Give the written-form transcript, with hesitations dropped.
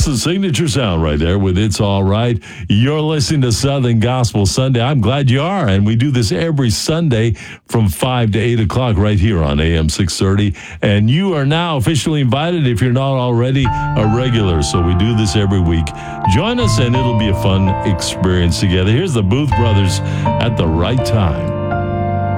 That's the signature sound right there with It's All Right. You're listening to Southern Gospel Sunday. I'm glad you are. And we do this every Sunday from 5 to 8 o'clock right here on AM 630. And you are now officially invited if you're not already a regular. So we do this every week. Join us and it'll be a fun experience together. Here's the Booth Brothers at the right time.